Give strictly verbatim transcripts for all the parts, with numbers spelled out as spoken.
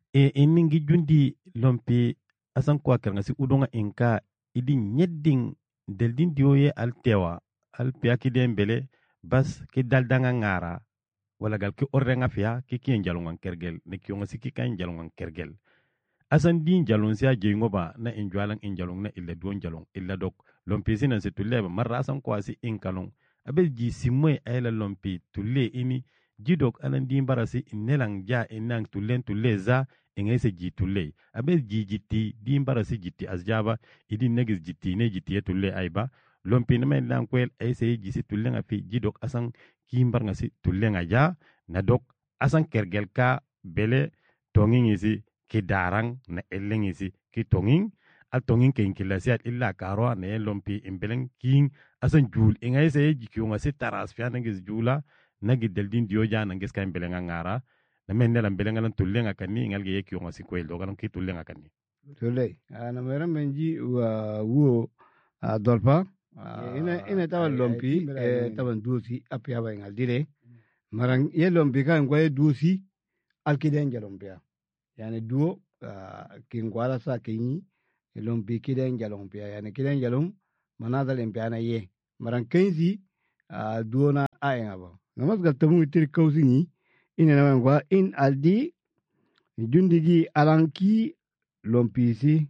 e eningi jundi lompi asan kwa karanga si udonga inka idi nyedding deldin dioye altewa alpia kiden bele bas ki daldanga ngara wala gal ki orrenga fiya ki kien jalungan kergel ne kiyonga si ki kan jalungan kergel asan din jalun siya jengo ba na injwalang injalung na illa duon jalung illa dok lompi sinan si tulle marra asan kwa si inkalung abel ji simwe ayla lompi tulle ini jidok alan din barasi innelang ja inang tullen tulle za ingese ji tulle abel ji jitti din barasi jitti asjaba idin negis jitti ne jitti tulle ayba lompi na men lang kwel ayse jisi tulle nga fi jidok asan kimbar nga si tulle nga ja na dok asan kergel ka bele tongin isi ki darang na elleng isi ki tongin al tongin ke inkilasiat illa karo na lompi imbeleng king asan jul ingese jikyo nga si taras fia nangis jula nagi deldin dioja nangis ka imbelenga ngara na men nelam belenga lan tulle nga kanni ngalge yekyo nga si kwel do galam ki tulle nga kanni tulle ana mera menji wa wo dolpa ina ina tawa lompi taban dusi apia ba ngal dire marang ye lompi kan ngwaye dusi alkiden jalompia yani duo kingwala sa kinyi lompi kiden jalompia yani kiden jalom manada lempia na ye marang kenzi duo na ayenga ba namas gal tamu itir kausingi ina na ngwa in aldi jundigi alanki lompi si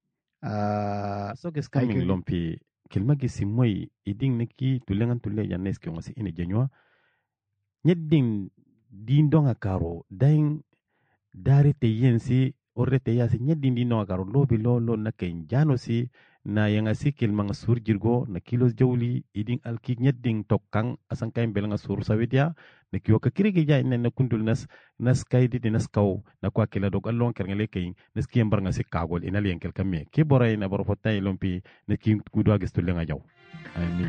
so kes coming lompi kilmagi simoi iding neki tulengan tulle yanes ki ngasi ine jenwa nyedding din donga karo daing dari te yensi orre te yasi nyedding din donga karo lobi lo lo na ken jano si na yanga si kilmang sur jirgo na kilos jawli iding alki nyedding tokkang asan kay belanga sur sawidia na kiyo ka kirigi ja ina na kundul nas nas kay di nas kaw na kwa kila dog allon kerngale kay nas ki mbar nga si kagol ina liyen kel kamme ki boray na boro fotay lompi na ki kudwa gistu lenga jaw